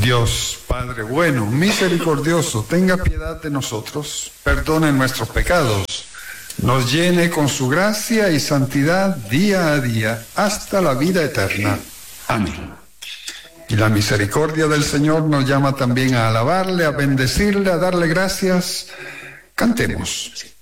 Dios, Padre bueno, misericordioso, tenga piedad de nosotros, perdone nuestros pecados, nos llene con su gracia y santidad día a día, hasta la vida eterna. Amén. Y la misericordia del Señor nos llama también a alabarle, a bendecirle, a darle gracias. Cantemos.